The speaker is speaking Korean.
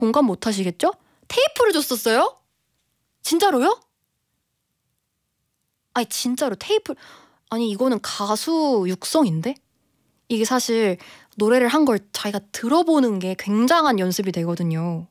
공감 못 하시겠죠? 테이프를 줬었어요? 진짜로요? 아니 진짜로 테이프. 아니 이거는 가수 육성인데? 이게 사실 노래를 한 걸 자기가 들어보는 게 굉장한 연습이 되거든요.